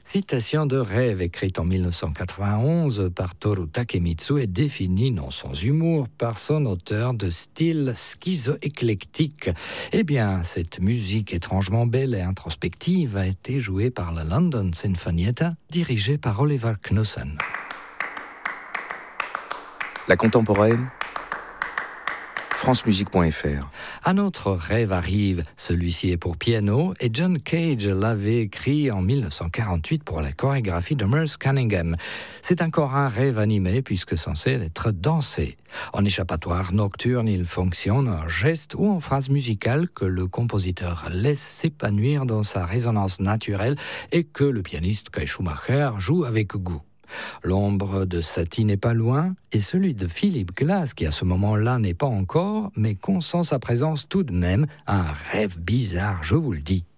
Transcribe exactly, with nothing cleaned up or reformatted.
Citation de rêve écrite en mille neuf cent quatre-vingt-onze par Toru Takemitsu et définie, non sans humour, par son auteur de style schizo-éclectique. Eh bien, cette musique étrangement belle et introspective a été jouée par la London Sinfonietta, dirigée par Oliver Knussen. La contemporaine, francemusique point f r. Un autre rêve arrive, celui-ci est pour piano, et John Cage l'avait écrit en mille neuf cent quarante-huit pour la chorégraphie de Merce Cunningham. C'est encore un rêve animé puisque censé être dansé. En échappatoire nocturne, il fonctionne en geste ou en phrase musicale que le compositeur laisse s'épanouir dans sa résonance naturelle et que le pianiste Kai Schumacher joue avec goût. L'ombre de Satie n'est pas loin, et celui de Philip Glass, qui à ce moment-là n'est pas encore, mais consent sa présence tout de même, un rêve bizarre, je vous le dis.